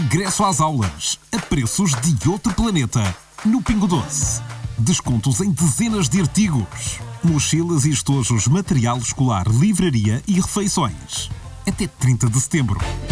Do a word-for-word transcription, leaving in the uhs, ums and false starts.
regresso às aulas, a preços de outro planeta, no Pingo Doce. Descontos em dezenas de artigos. Mochilas e estojos, material escolar, livraria e refeições. Até trinta de setembro.